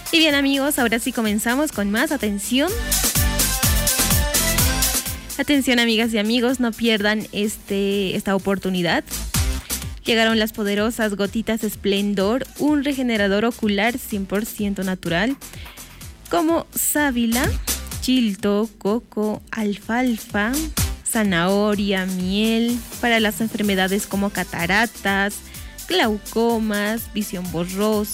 Y bien amigos, ahora sí comenzamos con más atención. Atención amigas y amigos, no pierdan esta oportunidad. Llegaron las poderosas gotitas Esplendor, un regenerador ocular 100% natural, como sábila, chilto, coco, alfalfa, zanahoria, miel, para las enfermedades como cataratas, glaucomas, visión borrosa,